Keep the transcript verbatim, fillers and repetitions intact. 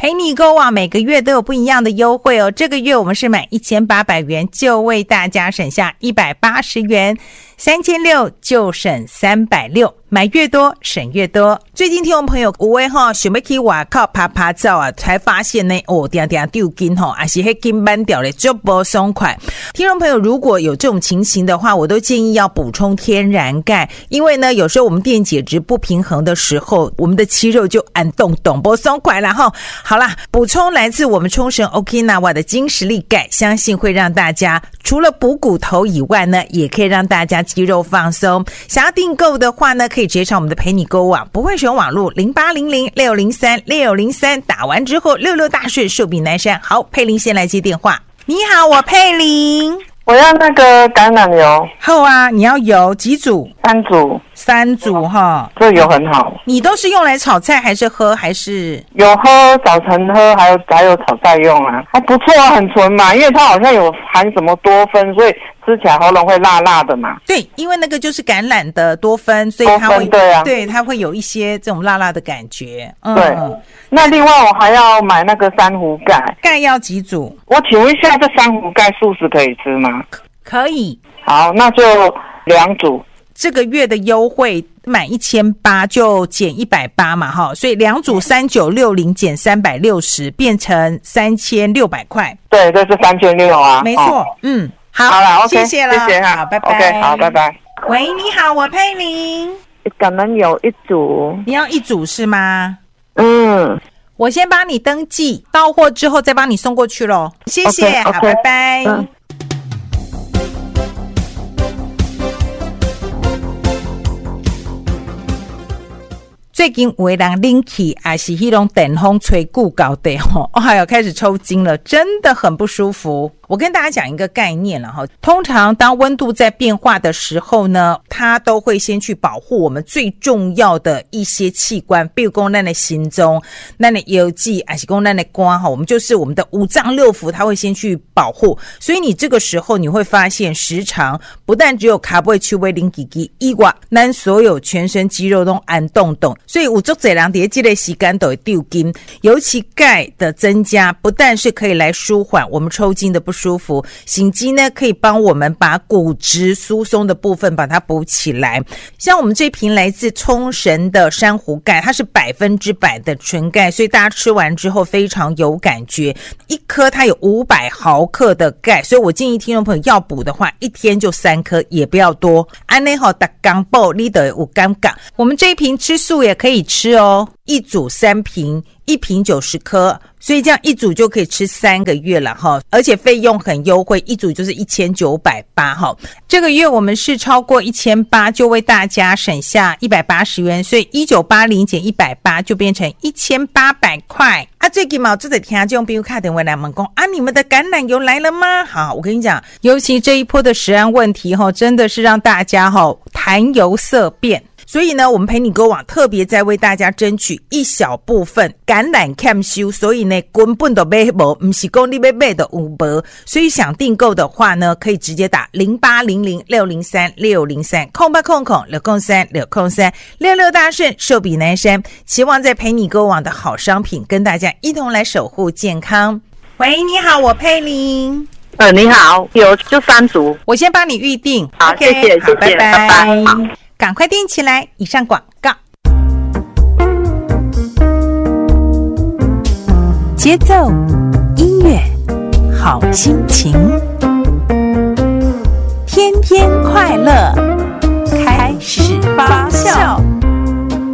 陪你购网每个月都有不一样的优惠哦。这个月我们是买一千八百元就为大家省下一百八十元，三千六就省三百六，买越多省越多。最近听我们朋友有位哈想要去外口拍拍照啊，才发现呢哦，定定丢筋吼，还是迄筋板掉咧就不松快。听众朋友如果有这种情形的话，我都建议要补充天然钙，因为呢有时候我们电解质不平衡的时候，我们的肌肉就按动动不松快啦哈。好啦，补充来自我们冲绳 Okinawa 的金实力钙，相信会让大家除了补骨头以外呢，也可以让大家肌肉放松。想要订购的话呢，可以直接上我们的陪你购网，不会使用网络零八零零六零三六零三，打完之后六六大顺，寿比南山。好，佩玲先来接电话。你好，我佩玲。 我要那个橄榄油。 好啊，你要油几组？ 三组。 三组哈， 这油很好。 你都是用来炒菜还是喝？还是有喝，早晨喝，还有还有炒菜用啊，还不错啊，很纯嘛，因为它好像有含什么多酚，所以吃起来喉咙会辣辣的嘛。 对，因为那个就是橄榄的多酚，所以它会对啊， 对，它会有一些这种辣辣的感觉。嗯， 对。那另外我还要买那个珊瑚钙， 钙要几组？ 我请问一下，这珊瑚钙素食可以吃吗？ 可以。 好，那就两组。 这个月的优惠买一千八就减一百八嘛哈，所以两组三九六零减三百六十变成三千六百块。 对，这是三千六啊。 没错，哦、嗯，好， 好了 ，OK， 谢谢了， 谢谢好，拜拜。 OK， 好，拜拜。 喂，你好，我佩玲。 橄榄油一组， 你要一组是吗？ 嗯， 我先帮你登记，到货之后再帮你送过去咯。谢谢， okay, okay, 好，拜拜。嗯，最近有的人冷气还是那种电风吹久高的吼，哦，还有开始抽筋了，真的很不舒服。我跟大家讲一个概念了哈，通常当温度在变化的时候呢，它都会先去保护我们最重要的一些器官，比如说我们的心脏、我们的腰肌，还是说我们的肝哈，我们就是我们的五脏六腑，它会先去保护。所以你这个时候你会发现，时常不但只有脚尾、手尾、冷叽叽以外，咱所有全身肌肉都按动动。所以有很多人在这个时间都会抽筋，尤其钙的增加，不但是可以来舒缓我们抽筋的不舒服，锌肌呢可以帮我们把骨质疏松的部分把它补起来。像我们这瓶来自冲绳的珊瑚钙，它是百分之百的纯钙，所以大家吃完之后非常有感觉。一颗它有五百毫克的钙，所以我建议听众朋友要补的话，一天就三颗，也不要多。安内好的刚爆你的有尴尬。我们这一瓶吃素也可以吃哦，一组三瓶，一瓶九十颗，所以这样一组就可以吃三个月了哈，而且费用很优惠，一组就是一千九百八十哈。这个月我们是超过一千八就为大家省下一百八十元，所以一九八零减一百八就变成一千八百块啊。最近嘛，这在听众朋友打电话来问说啊，你们的橄榄油来了吗？好，我跟你讲，尤其这一波的食安问题哈，真的是让大家哈谈油色变。所以呢，我们陪你购网特别在为大家争取一小部分橄榄 cam 修，所以呢根本都买不，不是说你要买的有没，所以想订购的话呢，可以直接打零八零零六零三六零三空八空空六空三六空三六六大顺，寿比南山，期望在陪你购网的好商品跟大家一同来守护健康。喂，你好，我佩玲。 呃，你好，有就三组， 我先帮你预定。 好， okay, 谢谢， 好， 谢谢， 拜拜， 拜拜，好。 赶快订起来！以上广告。节奏、音乐、好心情，天天快乐。